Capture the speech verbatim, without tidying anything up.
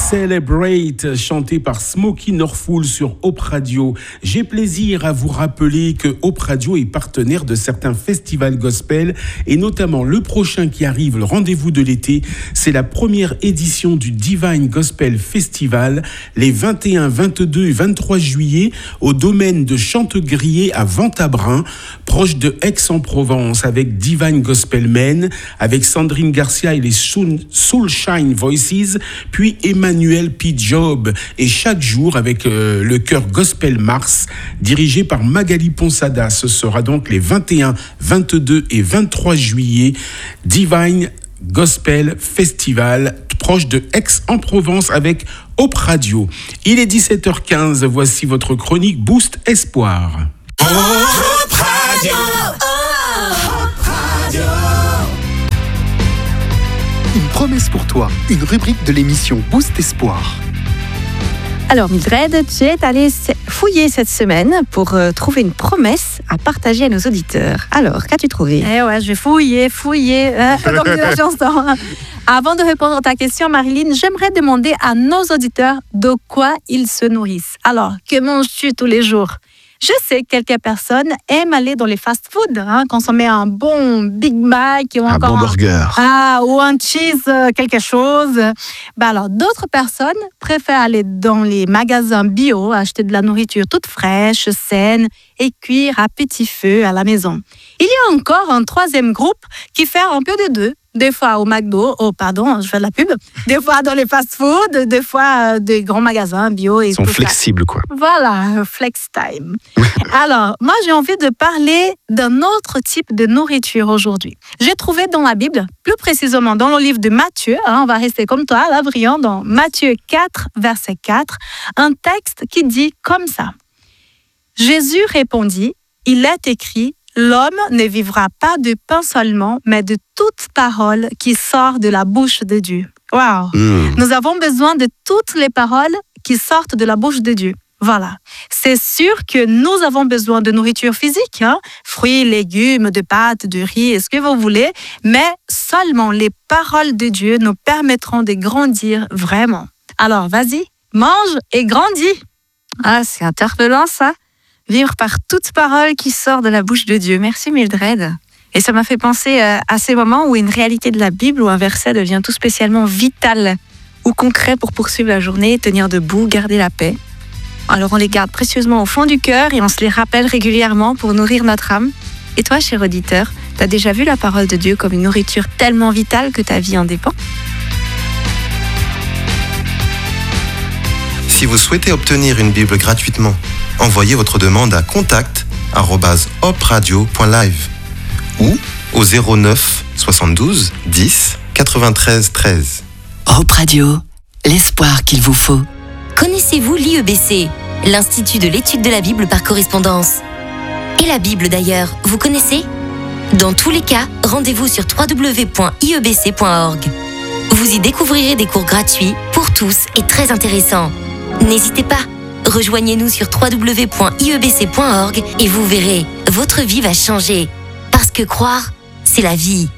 Celebrate, chanté par Smoky Norfolk sur Hope Radio. J'ai plaisir à vous rappeler que Hope Radio est partenaire de certains festivals gospel et notamment le prochain qui arrive, le rendez-vous de l'été, c'est la première édition du Divine Gospel Festival les vingt et un, vingt-deux et vingt-trois juillet au domaine de Chantegrier à Ventabren, proche de Aix-en-Provence, avec Divine Gospel Men, avec Sandrine Garcia et les Soulshine Voices, puis Emmanuel P. Job, et chaque jour avec euh, le chœur Gospel Mars, dirigé par Magali Ponsada. Ce sera donc les vingt et un, vingt-deux et vingt-trois juillet, Divine Gospel Festival, proche de Aix-en-Provence, avec Hope Radio. Il est dix-sept heures quinze, voici votre chronique Boost Espoir. Hope Radio. Hope Radio. Une promesse pour toi, une rubrique de l'émission Boost Espoir. Alors Mildred, tu es allée fouiller cette semaine pour euh, trouver une promesse à partager à nos auditeurs. Alors, qu'as-tu trouvé ? Eh ouais, je vais fouiller, fouiller. Hein, donc, la chanson. Avant de répondre à ta question, Marilyn, j'aimerais demander à nos auditeurs de quoi ils se nourrissent. Alors, que manges-tu tous les jours ? Je sais que quelques personnes aiment aller dans les fast-foods, hein, consommer un bon Big Mac ou un encore bon burger. Un, ah, ou un cheese, euh, quelque chose. Ben alors, d'autres personnes préfèrent aller dans les magasins bio, acheter de la nourriture toute fraîche, saine et cuire à petit feu à la maison. Il y a encore un troisième groupe qui fait un peu des deux. Des fois au McDo, oh pardon, je fais de la pub. Des fois dans les fast-foods, des fois euh, des grands magasins bio. Et Ils sont tout flexibles, ça. quoi. Voilà, flex time. Alors, moi j'ai envie de parler d'un autre type de nourriture aujourd'hui. J'ai trouvé dans la Bible, plus précisément dans le livre de Matthieu, hein, on va rester comme toi, là, brillant, dans Matthieu quatre, verset quatre, un texte qui dit comme ça. Jésus répondit, il est écrit, l'homme ne vivra pas de pain seulement, mais de toute parole qui sort de la bouche de Dieu. Wow. Mmh. Nous avons besoin de toutes les paroles qui sortent de la bouche de Dieu. Voilà. C'est sûr que nous avons besoin de nourriture physique, hein? Fruits, légumes, de pâtes, de riz, ce que vous voulez, mais seulement les paroles de Dieu nous permettront de grandir vraiment. Alors, vas-y, mange et grandis. Ah, c'est interpellant ça. Vivre par toute parole qui sort de la bouche de Dieu. Merci Mildred. Et ça m'a fait penser à ces moments où une réalité de la Bible ou un verset devient tout spécialement vital ou concret pour poursuivre la journée, tenir debout, garder la paix. Alors on les garde précieusement au fond du cœur et on se les rappelle régulièrement pour nourrir notre âme. Et toi, cher auditeur, t'as déjà vu la parole de Dieu comme une nourriture tellement vitale que ta vie en dépend ? Si vous souhaitez obtenir une Bible gratuitement, envoyez votre demande à contact arobase hope radio point live ou au zéro neuf soixante-douze dix quatre-vingt-treize treize. Hope Radio, l'espoir qu'il vous faut. Connaissez-vous l'I E B C, l'Institut de l'étude de la Bible par correspondance ? Et la Bible d'ailleurs, vous connaissez ? Dans tous les cas, rendez-vous sur w w w point i e b c point org. Vous y découvrirez des cours gratuits pour tous et très intéressants. N'hésitez pas, rejoignez-nous sur w w w point i e b c point org et vous verrez, votre vie va changer. Parce que croire, c'est la vie.